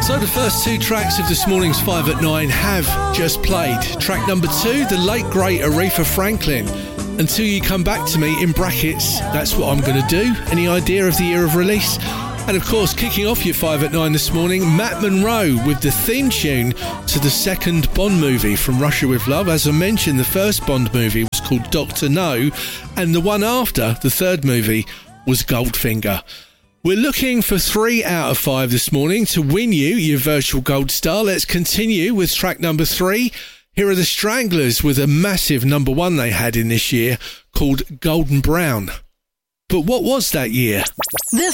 So the first two tracks of this morning's 5 at 9 have just played. Track number 2, the late great Aretha Franklin. Until You Come Back to Me, in brackets, that's what I'm going to do. Any idea of the year of release? And of course, kicking off your 5 at 9 this morning, Matt Monro with the theme tune to the second Bond movie from Russia with Love. As I mentioned, the first Bond movie was called Dr. No, and the one after, the third movie, was Goldfinger. We're looking for 3 out of 5 this morning to win you your virtual gold star. Let's continue with track number 3. Here are the Stranglers with a massive number 1 they had in this year called Golden Brown. But what was that year?